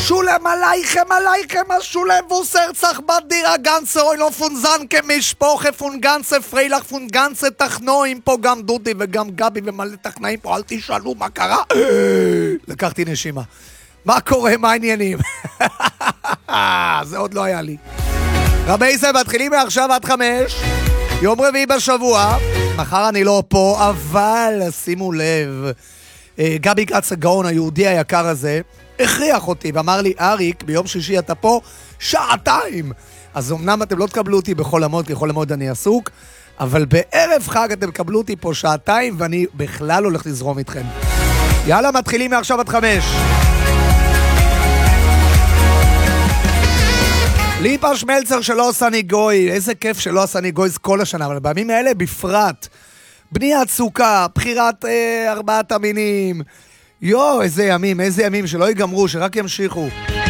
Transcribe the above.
שולם עלייכם, השולם וסרצח בדירה גנצה אוילו פונזנקה משפוחה פונגנצה פריילך פונגנצה טכנואים פה גם דודי וגם גבי ומלא טכנאים פה, אל תשאלו מה קרה. לקחתי נשימה. מה קורה, מה העניינים? זה עוד לא היה לי. רבי ישראל, מתחילים מעכשיו עד 5, יום רביעי בשבוע, מחר אני לא פה, אבל שימו לב, גבי גץ הגאון היהודי היקר הזה, הכריח אותי ואמר לי, אריק, ביום שישי אתה פה 2 שעות. אז אמנם אתם לא תקבלו אותי בכל המוד, כי בכל המוד אני עסוק, אבל בערב חג אתם תקבלו אותי פה 2 שעות, ואני בכלל הולך לזרום איתכם. יאללה, מתחילים מעכשיו עד 5. ליפה שמלצר שלא עושה ניגוי, איזה כיף שלא עושה ניגוי כל השנה, אבל בימים האלה בפרט, בניית סוכה, בחירת 4 המינים, איזה ימים שלא ייגמרו, שרק ימשיכו.